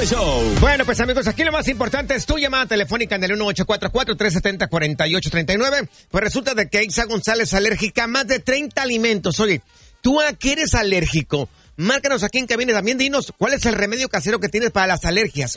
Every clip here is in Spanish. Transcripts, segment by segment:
Freeway Show. Bueno, pues amigos, aquí lo más importante es tu llamada telefónica en el 1844-370-4839. Pues resulta de que Isa González es alérgica a más de 30 alimentos. Oye, ¿tú a qué eres alérgico? Márcanos aquí en cabina. También dinos cuál es el remedio casero que tienes para las alergias.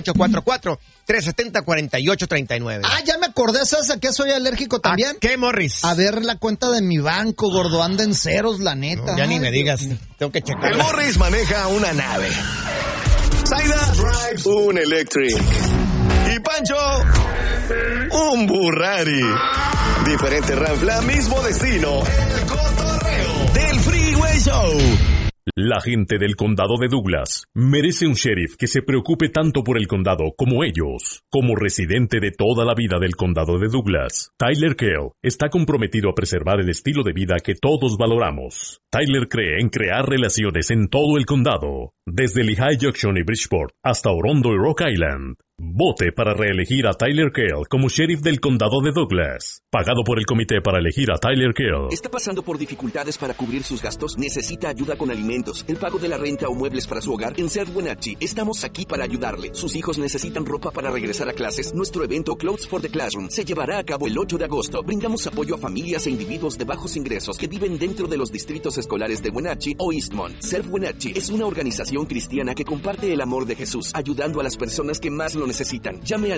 1844-370-4839. Ah, ya me acordé, ¿sabes a qué soy alérgico también? ¿A qué, Morris? A ver la cuenta de mi banco, gordo, anda en ceros, la neta. No, ya ni me digas, tengo que checar. El Morris maneja una nave. Zaida drives un electric. Y Pancho, un Burrari. Diferente ranfla, mismo destino. El cotorreo del Freeway Show. La gente del condado de Douglas merece un sheriff que se preocupe tanto por el condado como ellos. Como residente de toda la vida del condado de Douglas, Tyler Kell está comprometido a preservar el estilo de vida que todos valoramos. Tyler cree en crear relaciones en todo el condado, desde Lehigh Junction y Bridgeport hasta Orondo y Rock Island. Vote para reelegir a Tyler Kell como sheriff del condado de Douglas. Pagado por el comité para elegir a Tyler Kell. ¿Está pasando por dificultades para cubrir sus gastos? ¿Necesita ayuda con alimentos, el pago de la renta o muebles para su hogar? En Surf Wenatchee estamos aquí para ayudarle. ¿Sus hijos necesitan ropa para regresar a clases? Nuestro evento Clothes for the Classroom se llevará a cabo el 8 de agosto. Brindamos apoyo a familias e individuos de bajos ingresos que viven dentro de los distritos escolares de Wenatchee o Eastmont. Surf Wenatchee es una organización cristiana que comparte el amor de Jesús, ayudando a las personas que más lo necesitan. Llame al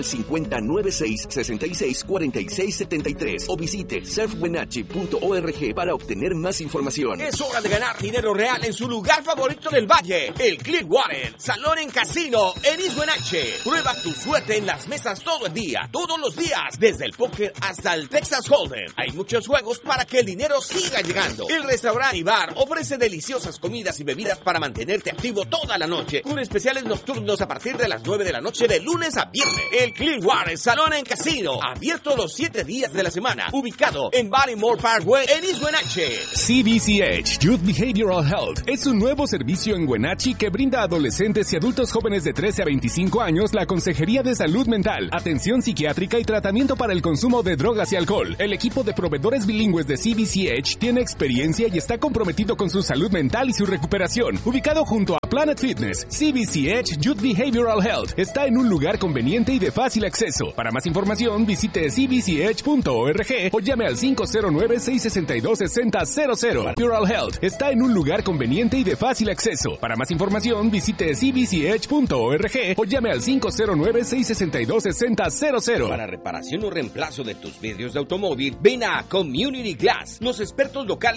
5096-6646-73 o visite surfwenatchee.org para obtener más información. Es hora de ganar dinero real en su lugar favorito del valle, el Clearwater Salón en Casino en East Wenatchee. Prueba tu suerte en las mesas todo el día, todos los días, desde el póker hasta el Texas Hold'em. Hay muchos juegos para que el dinero siga llegando. El restaurante y bar ofrece deliciosas comidas y bebidas para mantenerte activo toda la noche, con especiales nocturnos a partir de las 9 de la noche de lunes a viernes. El Clearwater Salón en Casino, abierto los 7 días de la semana, ubicado en Baltimore Parkway en East Wenatchee. CBCH Youth Behavioral Health es un nuevo servicio en Wenatchee que brinda a adolescentes y adultos jóvenes de 13 a 25 años la consejería de salud mental, atención psiquiátrica y tratamiento para el consumo de drogas y alcohol. El equipo de proveedores bilingües de CBCH tiene experiencia y está comprometido con su salud mental y su recuperación. Ubicado junto a Planet Fitness, CBCH Youth Behavioral Health está en un lugar conveniente y de fácil acceso. Para más información, visite cbch.org o llame al 509-662-6000. Behavioral Health está en un lugar conveniente y de fácil acceso. Para más información, visite cbch.org o llame al 509-662-6000. Para reparación o reemplazo de tus vidrios de automóvil, ven a Community Glass. Los expertos locales